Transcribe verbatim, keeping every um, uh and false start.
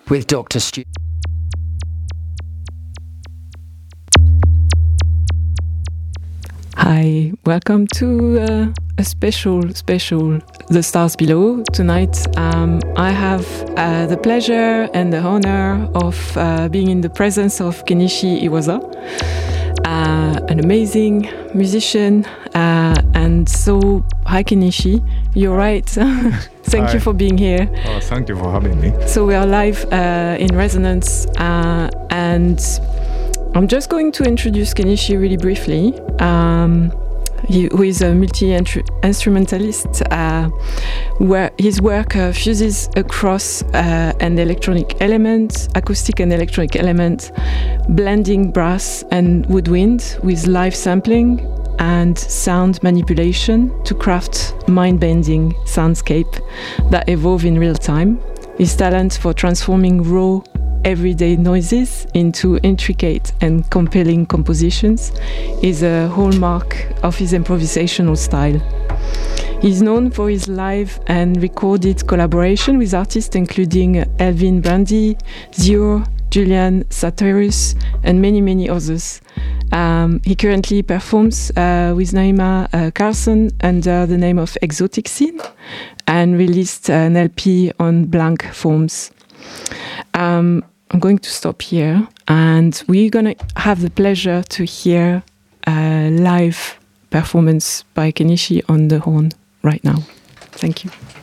with Doctor Stu. Hi, welcome to uh, a special, special The Stars Below. Tonight um, I have uh, the pleasure and the honor of uh, being in the presence of Kenichi Iwaza, uh, an amazing musician. Uh, and so, hi Kenichi, you're right. Thank Hi. you for being here. Oh, thank you for having me. So we are live uh, in Resonance, uh, and I'm just going to introduce Kenichi really briefly, um, he, who is a multi-instrumentalist, uh, where his work uh, fuses across uh, an electronic element, acoustic and electronic element, blending brass and woodwind with live sampling and sound manipulation to craft mind-bending soundscape that evolve in real time. His talent for transforming raw, everyday noises into intricate and compelling compositions is a hallmark of his improvisational style. He's known for his live and recorded collaboration with artists including Elvin Brandy, Zio, Julian Sartorius, and many, many others. Um, he currently performs uh, with Naima uh, Carlson under the name of Exotic Scene and released an L P on Blank Forms. Um, I'm going to stop here, and we're going to have the pleasure to hear a live performance by Kenichi on the horn right now. Thank you.